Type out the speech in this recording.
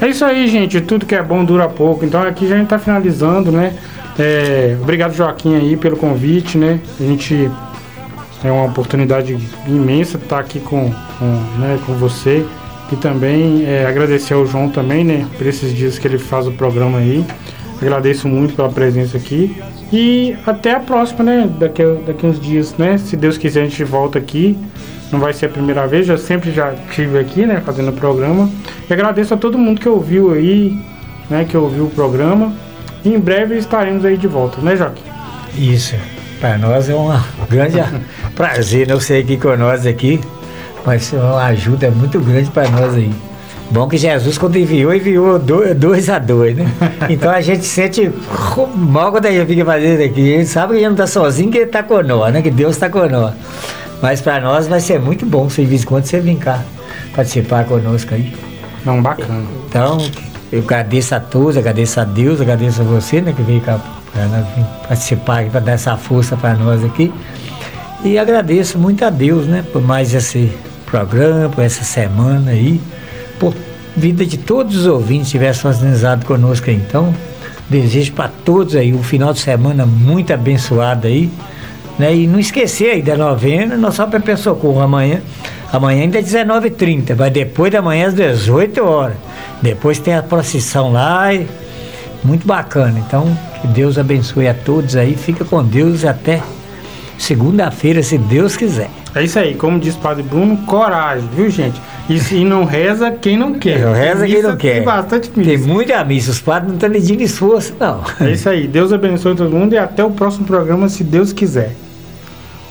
É isso aí, gente. Tudo que é bom dura pouco. Então aqui já a gente tá finalizando, né? Obrigado, Joaquim, aí, pelo convite, né? A gente... É uma oportunidade imensa estar aqui com você. E também agradecer ao João também, né? Por esses dias que ele faz o programa aí. Agradeço muito pela presença aqui. E até a próxima, né? Daqui uns dias, né? Se Deus quiser, a gente volta aqui. Não vai ser a primeira vez, já estive aqui, né? Fazendo o programa. E agradeço a todo mundo que ouviu aí, né? Que ouviu o programa. E em breve estaremos aí de volta, né, Joaquim? Isso. Para nós é um grande prazer, né? Você aqui com nós aqui. Mas é uma ajuda muito grande para nós aí. Bom que Jesus, quando enviou 2-2, né? Então a gente sente mal quando a gente fica fazendo isso aqui. A gente sabe que a gente não está sozinho, que ele está com nós, né? Que Deus está com nós. Mas para nós vai ser muito bom, se de vez em quando você vir cá participar conosco aí. Não, bacana. Então, eu agradeço a todos, agradeço a Deus, agradeço a você, né? Que veio cá para participar aqui, para dar essa força para nós aqui. E agradeço muito a Deus, né? Por mais esse programa, por essa semana aí, por vida de todos os ouvintes que tivessem organizado conosco aí. Então, desejo para todos aí um final de semana muito abençoado aí, né? E não esquecer aí da novena, nós só para Socorro amanhã ainda é 19h30, mas depois da manhã às 18 horas. Depois tem a procissão lá, e muito bacana. Então, que Deus abençoe a todos aí, fica com Deus até segunda-feira, se Deus quiser. É isso aí, como diz o Padre Bruno, coragem, viu, gente? E não reza quem não quer. Não reza quem não quer. Tem bastante missa. Tem muita missa, os padres não estão medindo esforço, não. É isso aí, Deus abençoe todo mundo e até o próximo programa, se Deus quiser.